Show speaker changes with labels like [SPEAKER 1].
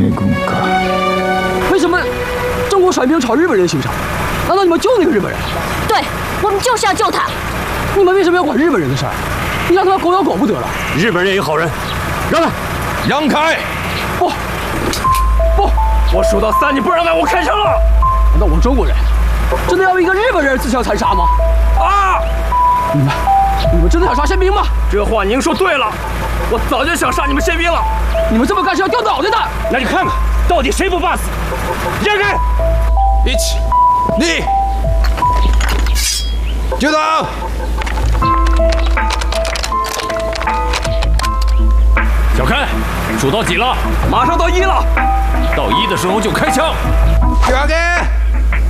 [SPEAKER 1] 为什么中国甩兵朝日本人行杀？难道你们救那个日本人？
[SPEAKER 2] 对，我们就是要救他。
[SPEAKER 1] 你们为什么要管日本人的事儿？你让他们狗咬狗不得了？
[SPEAKER 3] 日本人也有好人，让开，让开！
[SPEAKER 1] 不，
[SPEAKER 3] 我数到3，你不让开，我开枪了！
[SPEAKER 1] 难道我中国人真的要一个日本人自相残杀吗？
[SPEAKER 3] 啊！
[SPEAKER 1] 你们真的想杀宪兵吗？
[SPEAKER 3] 这话您说对了，我早就想杀你们宪兵了。
[SPEAKER 1] 你们这么干是要掉脑袋的。
[SPEAKER 3] 那你看看，到底谁不怕死？让开！1、2，就打！小开，数到几了？
[SPEAKER 1] 马上到1了。
[SPEAKER 3] 到1的时候就开枪。
[SPEAKER 4] 小开。